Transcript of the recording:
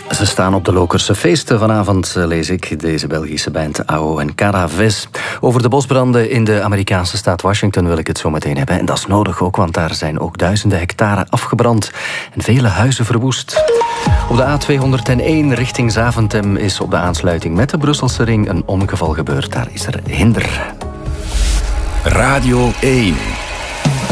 Ze staan op de Lokerse feesten. Vanavond lees ik deze Belgische band AO en Caraves. Over de bosbranden in de Amerikaanse staat Washington wil ik het zo meteen hebben. En dat is nodig ook, want daar zijn ook duizenden hectare afgebrand en vele huizen verwoest. Op de A201 richting Zaventem is op de aansluiting met de Brusselse ring een ongeval gebeurd. Daar is er hinder. Radio 1.